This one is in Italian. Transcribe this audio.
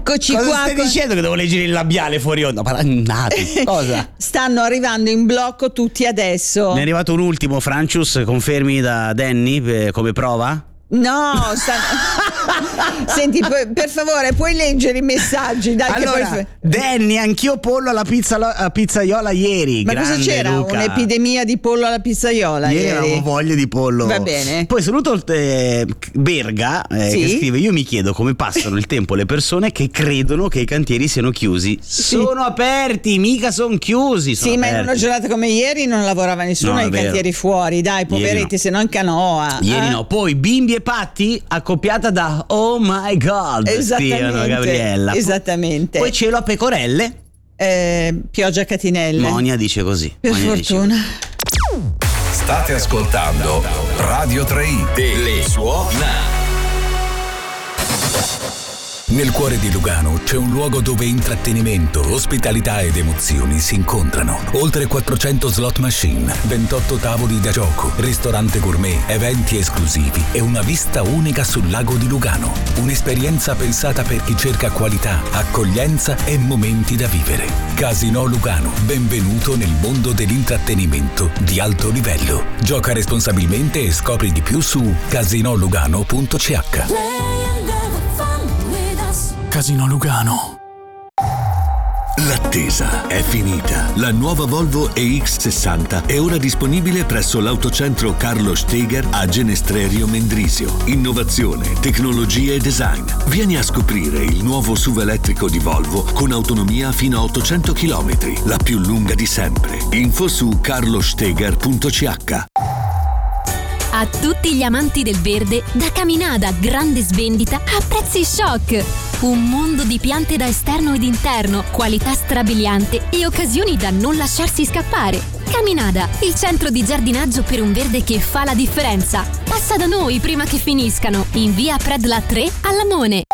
Eccoci Cosa qua. stai dicendo che devo leggere il labiale fuori onda? Cosa? Stanno arrivando in blocco tutti adesso. Ne è arrivato un ultimo, Francius, confermi da Danny come prova? No, senti, per favore, puoi leggere i messaggi? Dai, allora, che poi... Danny, anch'io pollo alla pizzaiola ieri. Ma grande cosa c'era? Luca. Un'epidemia di pollo alla pizzaiola Ieri avevo voglia di pollo. Va bene. Poi saluto Berga Sì? che scrive: io mi chiedo come passano il tempo le persone che credono che i cantieri siano chiusi. Sì. Sono aperti, mica sono chiusi. Sì, ma in una giornata come ieri non lavorava nessuno No, è ai vero. cantieri fuori. Dai, poveretti, no. se no in canoa. Ieri no. Poi Bimbi e Patti accoppiata da Oh my God, scrivono Gabriella. Esattamente. Poi cielo a pecorelle. Pioggia a catinelle. Monia dice così. Per Monia fortuna. State ascoltando Radio 3i, Telesuona. Nel cuore di Lugano c'è un luogo dove intrattenimento, ospitalità ed emozioni si incontrano. Oltre 400 slot machine, 28 tavoli da gioco, ristorante gourmet, eventi esclusivi e una vista unica sul lago di Lugano. Un'esperienza pensata per chi cerca qualità, accoglienza e momenti da vivere. Casino Lugano, benvenuto nel mondo dell'intrattenimento di alto livello. Gioca responsabilmente e scopri di più su casinolugano.ch. Casino Lugano. L'attesa è finita. La nuova Volvo EX60 è ora disponibile presso l'autocentro Carlo Steger a Genestrerio Mendrisio. Innovazione, tecnologia e design. Vieni a scoprire il nuovo SUV elettrico di Volvo con autonomia fino a 800 km, la più lunga di sempre. Info su carlosteger.ch. A tutti gli amanti del verde, da Caminada grande svendita a prezzi shock. Un mondo di piante da esterno ed interno, qualità strabiliante e occasioni da non lasciarsi scappare. Caminada, il centro di giardinaggio per un verde che fa la differenza. Passa da noi prima che finiscano, in via Predla 3 a Lamone.